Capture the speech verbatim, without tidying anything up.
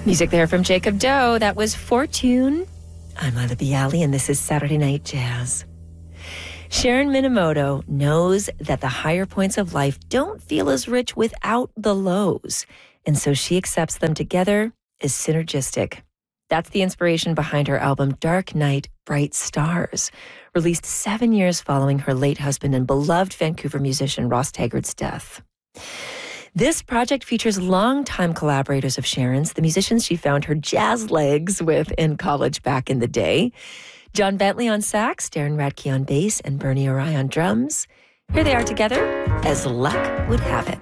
Music there from Jacob Doe. That was Fortune. I'm Lila Bialy, and this is Saturday Night Jazz. Sharon Minamoto knows that the higher points of life don't feel as rich without the lows, and so she accepts them together as synergistic. That's the inspiration behind her album Dark Night, Bright Stars, released seven years following her late husband and beloved Vancouver musician Ross Taggart's death. This project features longtime collaborators of Sharon's, the musicians she found her jazz legs with in college back in the day. John Bentley on sax, Darren Radke on bass, and Bernie Arai on drums. Here they are together, As Luck Would Have It.